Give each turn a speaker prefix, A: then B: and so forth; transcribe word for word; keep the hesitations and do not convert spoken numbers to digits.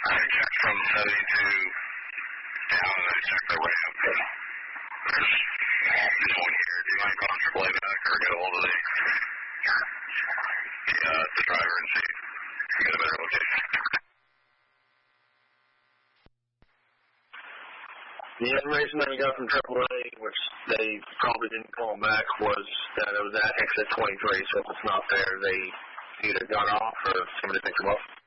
A: I checked from seventy-two down and I checked the ramp. There's no one here. Do you mind calling for playback or get a hold of the, the, uh, the driver and see if you get a better location?
B: The information that we got from triple A, which they probably didn't call back, was that it was at exit twenty-three, so if it's not there, they either got off or somebody picked them up.